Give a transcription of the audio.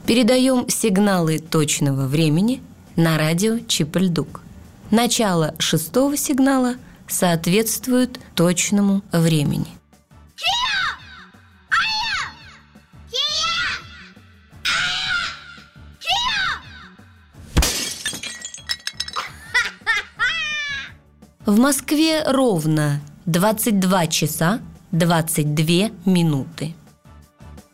Передаем сигналы точного времени на радио Чип-Ль-Дук. Начало 6-го сигнала соответствует точному времени. В Москве ровно 22 часа 22 минуты.